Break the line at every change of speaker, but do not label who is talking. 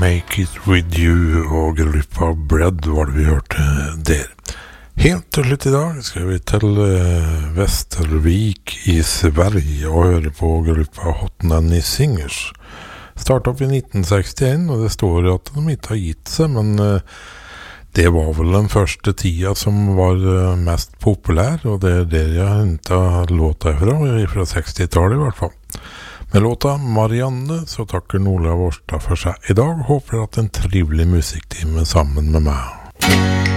Make It With You og gruppa Bread var det vi hørte der. Helt til slutt i dag skal vi til Västervik i Sverige og høre på gruppa Hot Nanny Singers. Startet opp i 1961, og det står at de ikke har gitt seg, men det var vel den første tida som var mest populær, og det der jeg hentet låta fra 60-tallet i hvert fall. Med låta Marianne så takker Ola Årstad for seg i dag. Håper at en trivelig musikktime sammen med meg.